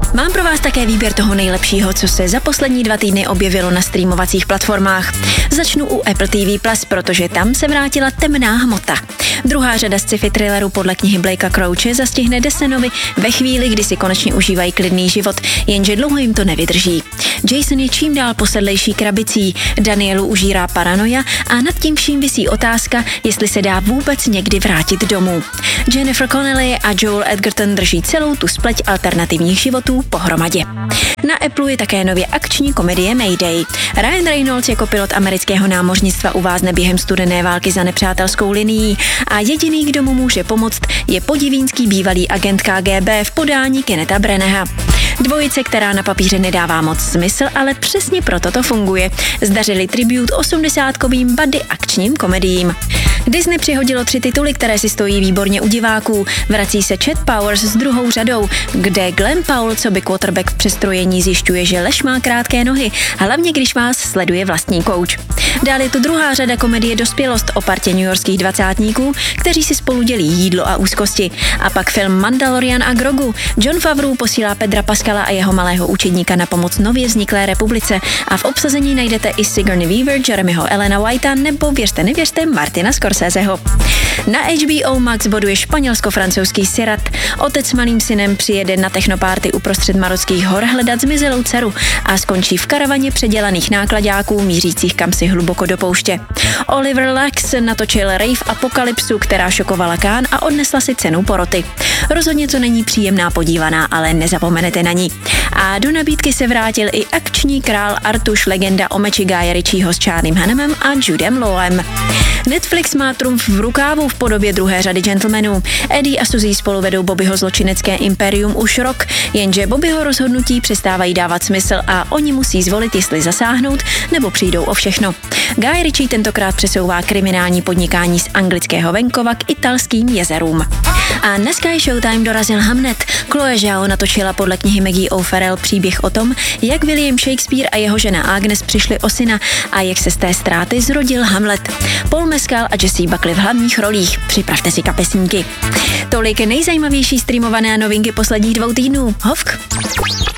Mám pro vás také výběr toho nejlepšího, co se za poslední 2 týdny objevilo na streamovacích platformách. Začnu u Apple TV+, protože tam se vrátila Temná hmota. Druhá řada sci-fi thrilleru podle knihy Blakea Crouche zastihne Desenovi ve chvíli, kdy si konečně užívají klidný život, jenže dlouho jim to nevydrží. Jason je čím dál posedlejší krabicí, Danielu užírá paranoia a nad tím vším visí otázka, jestli se dá vůbec někdy vrátit domů. Jennifer Connelly a Joel Edgerton drží celou tu spleť alternativních životů pohromadě. Na Apple je také nově akční komedie Mayday. Ryan Reynolds jako pilot amerického námořnictva uvázne během studené války za nepřátelskou linií a jediný, kdo mu může pomoct, je podivínský bývalý agent KGB v podání Kennetha Branagh'a. Dvojice, která na papíře nedává moc smysl, ale přesně proto to funguje. Zdařili tribut 80kovým buddy akčním komediím. Disney přihodilo 3 tituly, které si stojí výborně u diváků. Vrací se Chet Powers s druhou řadou, kde Glenn Powell, co by quarterback v přestrojení, zjišťuje, že lež má krátké nohy, hlavně když vás sleduje vlastní kouč. Dále je tu druhá řada komedie Dospělost o partě newyorských dvacátníků, kteří si spolu dělí jídlo a úzkosti. A pak film Mandalorian a Grogu. John Favreau posílá Pedra Pascala a jeho malého učedníka na pomoc nově vzniklé republice a v obsazení najdete i Sigourney Weaver, Jeremyho Elena Whitea nebo věřte nevěřte Martina Scorseseho. Na HBO Max boduje španělsko-francouzský Sirat. Otec s malým synem přijede na technoparty uprostřed marockých hor hledat zmizelou dceru a skončí v karavaně předělaných nákladáků mířících kamsi hluboko do pouště. Oliver Lax natočil rave apokalypsu, která šokovala Cannes a odnesla si cenu poroty. Rozhodně to není příjemná podívaná, ale nezapomenete na ní. A do nabídky se vrátil i akční král Artuš, legenda o meči Guye Ritchieho s Charliem Hunnamem a Judem Lawem. Netflix má trumf v rukávu v podobě druhé řady Gentlemanů. Eddie a Suzy spolu vedou Bobbyho zločinecké impérium už rok, jenže Bobbyho rozhodnutí přestávají dávat smysl a oni musí zvolit, jestli zasáhnout nebo přijdou o všechno. Guy Ritchie tentokrát přesouvá kriminální podnikání z anglického venkova k italským jezerům. A dneska je Showtime dorazil Hamnet. Chloe Zhao natočila podle knihy Maggie O'Farrell příběh o tom, jak William Shakespeare a jeho žena Agnes přišli o syna a jak se z té ztráty zrodil Hamlet. Paul Mescal a Jessie Buckley v hlavních rolích. Připravte si kapesníky. Tolik nejzajímavější streamované novinky posledních 2 týdnů. Hovk!